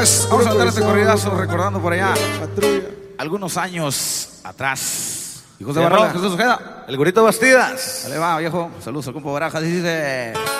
pues, vamos a meter este Grupo corridazo Visión, recordando por allá Patrulla. algunos años atrás. Hijos de Sí, Barrola, rola. Jesús Ojeda. El Gorito Bastidas. Dale va, viejo. Saludos al compa Barajas. Dice...